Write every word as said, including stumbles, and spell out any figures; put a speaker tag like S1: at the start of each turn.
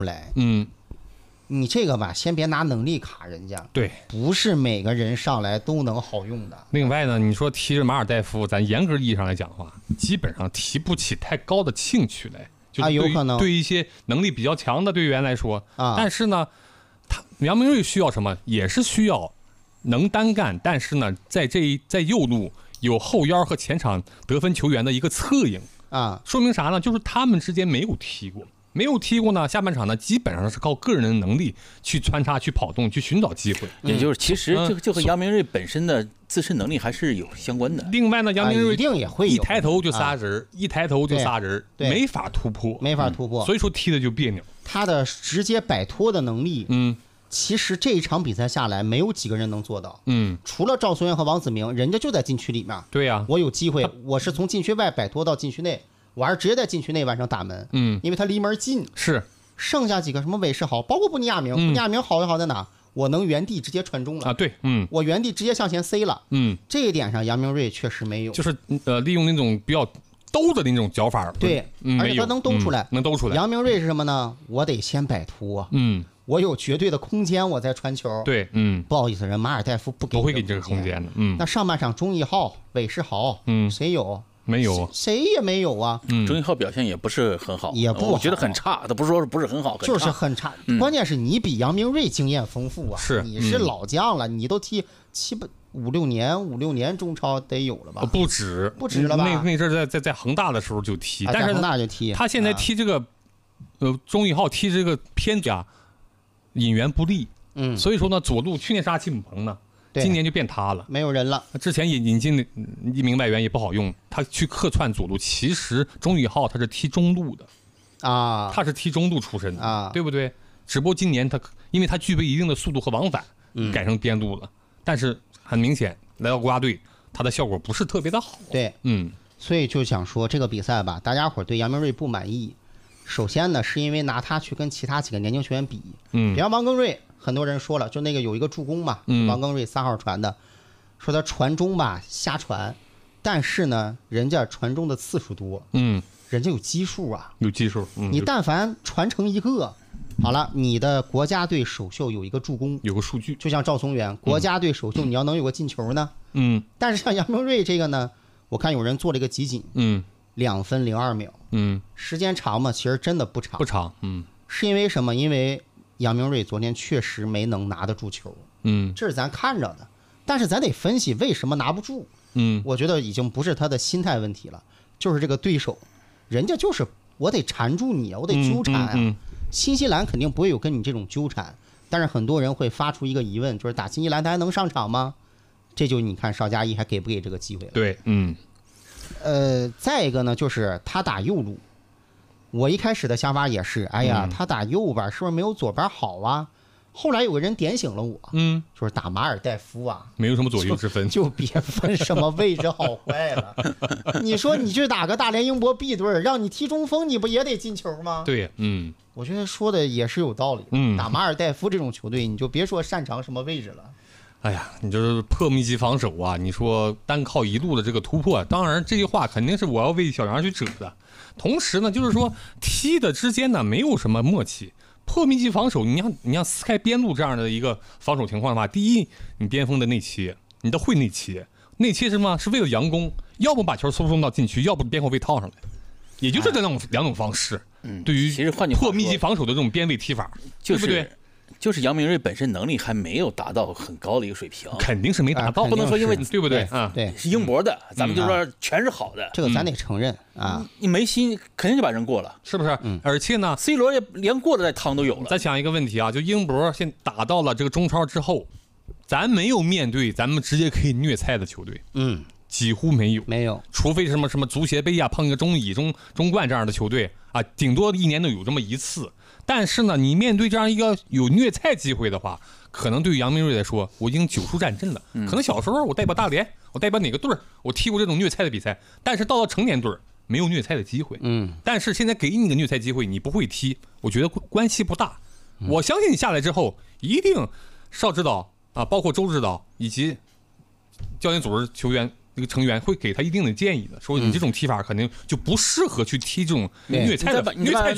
S1: 来。
S2: 嗯，
S1: 你这个吧，先别拿能力卡人家，
S2: 对，
S1: 不是每个人上来都能好用的。
S2: 另外呢，你说提着马尔代夫，咱严格意义上来讲的话，基本上提不起太高的兴趣来，就
S1: 啊，有可能
S2: 对一些能力比较强的队员来说
S1: 啊。
S2: 但是呢，他杨明瑞需要什么，也是需要能单干，但是呢，在这一在右路有后腰和前场得分球员的一个策应
S1: 啊，
S2: 说明啥呢？就是他们之间没有踢过。没有踢过呢，下半场呢基本上是靠个人的能力去穿插、去跑动、去寻找机会。
S3: 也就是其实这就和杨明瑞本身的自身能力还是有相关的。
S2: 另外呢，杨明瑞
S1: 一定也会
S2: 一抬头就仨人，一抬头就仨人，没法突破，
S1: 没法突破，
S2: 所以说踢的就别扭。
S1: 他的直接摆脱的能力，
S2: 嗯，
S1: 其实这一场比赛下来，没有几个人能做到。
S2: 嗯，
S1: 除了赵松元和王子明，人家就在禁区里面。
S2: 对呀，
S1: 我有机会，我是从禁区外摆脱到禁区内，我还是直接在禁区内完成打门。
S2: 嗯，
S1: 因为他离门近。
S2: 是。
S1: 剩下几个什么韦世豪，包括布尼亚明，布尼亚明好就好在哪？我能原地直接传中了
S2: 啊！对，嗯，
S1: 我原地直接向前塞了，
S2: 嗯，
S1: 这一点上杨明瑞确实没有，
S2: 就是呃，利用那种比较兜的那种脚法，
S1: 对，
S2: 嗯、
S1: 而且他能兜出来，
S2: 嗯、能兜出来。
S1: 杨明瑞是什么呢？我得先摆脱，
S2: 嗯，
S1: 我有绝对的空间，我再传球。
S2: 对，嗯，
S1: 不好意思，人马尔代夫不给，
S2: 不会给你这个空间的，嗯。
S1: 那上半场钟义浩、韦世豪，
S2: 嗯，
S1: 谁有？
S2: 没有，
S1: 谁也没有啊。
S3: 嗯，钟义浩表现也不是很好，
S1: 也不好，
S3: 我觉得很差。他不是说不是很好，
S1: 就是很差。
S3: 嗯、
S1: 关键是你比杨明瑞经验丰富啊，
S2: 是
S1: 你是老将了，嗯、你都踢七八五六年，五六年中超得有了吧？
S2: 不止，
S1: 不止了吧？
S2: 那那阵在在在恒大的时候就踢，
S1: 啊、
S2: 但是
S1: 恒大就踢。
S2: 他现在踢这个，啊、呃，钟义浩踢这个偏甲，引援不利。
S1: 嗯，
S2: 所以说呢，左路去年是阿奇姆彭呢。今年就变他了，
S1: 没有人了。
S2: 之前引引进一名外援也不好用，他去客串左路。其实钟宇浩他是踢中路的，
S1: 啊，
S2: 他是踢中路出身的，
S1: 啊，
S2: 对不对？只不过今年他因为他具备一定的速度和往返，
S1: 嗯、
S2: 改成边路了。但是很明显，来到国家队，他的效果不是特别的好。
S1: 对，
S2: 嗯，
S1: 所以就想说这个比赛吧，大家伙对杨明瑞不满意。首先呢，是因为拿他去跟其他几个年轻球员比，
S2: 嗯，
S1: 比方王庚瑞。很多人说了，就那个有一个助攻嘛，
S2: 嗯、
S1: 王庚瑞三号传的，说他传中吧瞎传，但是呢，人家传中的次数多，
S2: 嗯，
S1: 人家有基数啊，
S2: 有基数。嗯、
S1: 你但凡传成一个，好了，你的国家队首秀有一个助攻，
S2: 有个数据，
S1: 就像赵松元，国家队首秀你要能有个进球呢，
S2: 嗯，
S1: 但是像杨明瑞这个呢，我看有人做了一个集锦，
S2: 嗯，
S1: 两分零二秒，
S2: 嗯，
S1: 时间长吗？其实真的不长，
S2: 不长，嗯，
S1: 是因为什么？因为杨明瑞昨天确实没能拿得住球，
S2: 嗯，
S1: 这是咱看着的，但是咱得分析为什么拿不住，
S2: 嗯，
S1: 我觉得已经不是他的心态问题了，就是这个对手，人家就是我得缠住你，我得纠缠啊。
S2: 嗯嗯嗯、
S1: 新西兰肯定不会有跟你这种纠缠，但是很多人会发出一个疑问，就是打新西兰他还能上场吗？这就你看邵佳一还给不给这个机会了？
S2: 对，嗯，
S1: 呃，再一个呢，就是他打右路。我一开始的想法也是，哎呀，
S2: 嗯、
S1: 他打右边是不是没有左边好啊？后来有个人点醒了我，
S2: 嗯，
S1: 就是打马尔代夫啊，
S2: 没有什么左右之分，
S1: 就, 就别分什么位置好坏了。你说你去打个大连英博 B 队，让你踢中锋，你不也得进球吗？
S2: 对，嗯，
S1: 我觉得说的也是有道理。
S2: 嗯，
S1: 打马尔代夫这种球队，你就别说擅长什么位置了。
S2: 哎呀，你就是破密集防守啊！你说单靠一路的这个突破，当然这句话肯定是我要为小杨去扯的。同时呢，就是说踢的之间呢没有什么默契。破密集防守，你像你像撕开边路这样的一个防守情况的话，第一，你边锋的内切，你都会内切，内切是什么？是为了佯攻，要不把球输送到禁区，要不边后卫套上来，也就是这两种、哎、两种方式。
S3: 嗯，
S2: 对于
S3: 其实换句话说，
S2: 破密集防守的这种边卫踢法，
S3: 就是
S2: 对不对？
S3: 就是杨明瑞本身能力还没有达到很高的一个水平，
S2: 肯定是没达到，
S1: 啊、
S3: 不能说因为
S2: 对不对？啊，
S1: 对，
S3: 是英博的，咱们就说全是好的，
S1: 这个咱得承认啊。
S3: 你梅西肯定就把人过了，
S2: 是不是？嗯。而且呢
S3: ，C 罗也连过的汤都有了。
S2: 再想一个问题啊，就英博现打到了这个中超之后，咱没有面对咱们直接可以虐菜的球队，
S1: 嗯，
S2: 几乎没有，
S1: 没有，
S2: 除非什么什么足协杯啊，碰一个中乙、中中冠这样的球队啊，顶多一年都有这么一次。但是呢，你面对这样一个有虐菜机会的话，可能对于杨明瑞来说，我已经久疏战阵了。
S3: 嗯、
S2: 可能小时候我代表大连，我代表哪个队我踢过这种虐菜的比赛，但是到了成年队没有虐菜的机会。
S1: 嗯，
S2: 但是现在给你个虐菜机会，你不会踢，我觉得关系不大。嗯、我相信你下来之后，一定邵指导啊，包括周指导以及教练组织球员。那个成员会给他一定的建议的，说你这种踢法肯定就不适合去踢这种虐菜的、
S3: 嗯、
S2: 虐菜